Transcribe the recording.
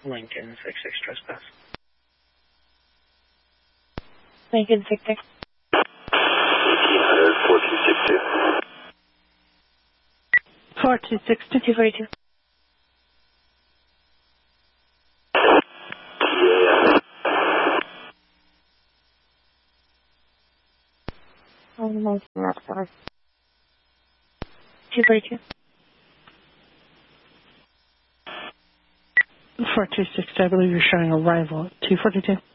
Lincoln 66 trespass. Lincoln 66. 1800, 4262. 4262. 242. Yeah. Nice. 242. 426, I believe you're showing arrival at 242.